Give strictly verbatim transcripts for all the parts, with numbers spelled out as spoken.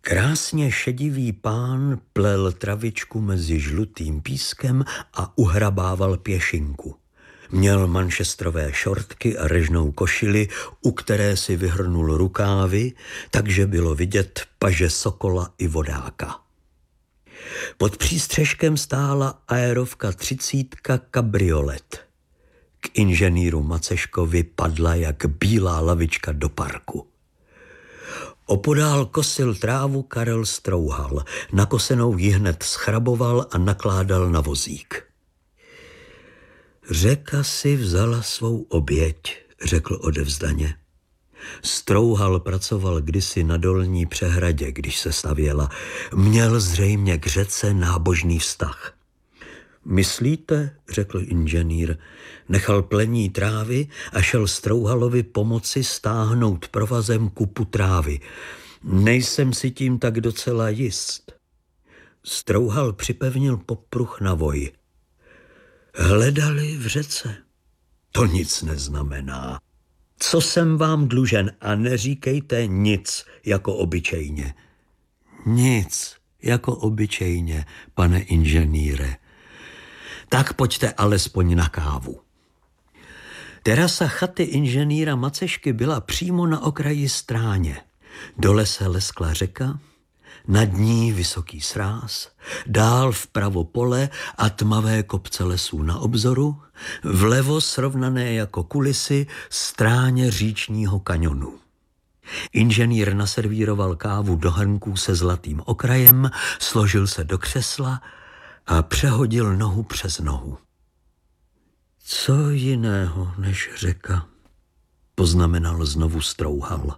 Krásně šedivý pán plel travičku mezi žlutým pískem a uhrabával pěšinku. Měl manchesterové šortky a režnou košili, u které si vyhrnul rukávy, takže bylo vidět paže sokola i vodáka. Pod přístřeškem stála aerovka třicítka kabriolet. K inženýru Maceškovi padla jak bílá lavička do parku. Opodál kosil trávu Karel Strouhal, nakosenou ji hned schraboval a nakládal na vozík. Řeka si vzala svou oběť, řekl odevzdaně. Strouhal pracoval kdysi na dolní přehradě, když se stavěla. Měl zřejmě k řece nábožný vztah. Myslíte, řekl inženýr, nechal plení trávy a šel Strouhalovi pomoci stáhnout provazem kupu trávy. Nejsem si tím tak docela jist. Strouhal připevnil popruh na voj. Hledali v řece. To nic neznamená. Co jsem vám dlužen a neříkejte nic jako obyčejně. Nic jako obyčejně, pane inženýre. Tak pojďte alespoň na kávu. Terasa chaty inženýra Macešky byla přímo na okraji stráně. Dole se leskla řeka, nad ní vysoký sráz, dál vpravo pole a tmavé kopce lesů na obzoru, vlevo srovnané jako kulisy stráně říčního kaňonu. Inženýr naservíroval kávu do hrnků se zlatým okrajem, složil se do křesla a přehodil nohu přes nohu. Co jiného než řeka, poznamenal znovu Strouhal.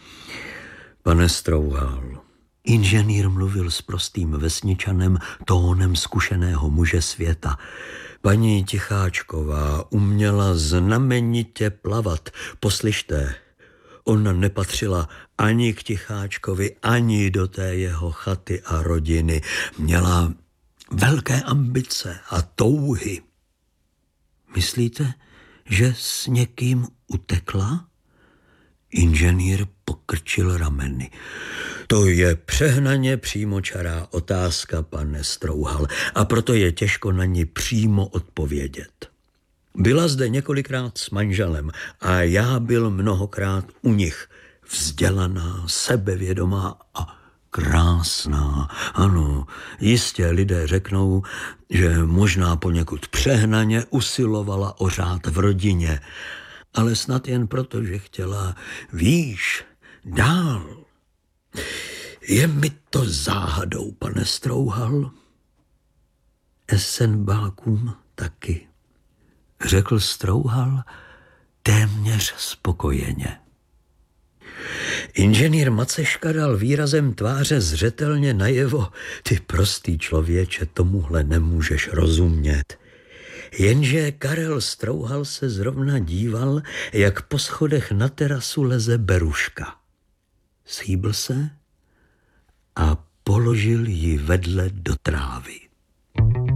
Pane Strouhal, inženýr mluvil s prostým vesničanem tónem zkušeného muže světa. Paní Ticháčková uměla znamenitě plavat. Poslyšte, ona nepatřila ani k Ticháčkovi, ani do té jeho chaty a rodiny. Měla velké ambice a touhy. Myslíte, že s někým utekla? Inženýr pokrčil rameny. To je přehnaně přímočará otázka, pane Strouhal, a proto je těžko na ní přímo odpovědět. Byla zde několikrát s manželem a já byl mnohokrát u nich. Vzdělaná, sebevědomá a krásná. Ano, jistě lidé řeknou, že možná poněkud přehnaně usilovala o řád v rodině, ale snad jen proto, že chtěla výš, dál. Je mi to záhadou, pane Strouhal. Esenbákům taky, řekl Strouhal téměř spokojeně. Inženýr Maceška dal výrazem tváře zřetelně najevo, ty prostý člověče, tomuhle nemůžeš rozumět. Jenže Karel Strouhal se zrovna díval, jak po schodech na terasu leze beruška. Schýbl se a položil ji vedle do trávy.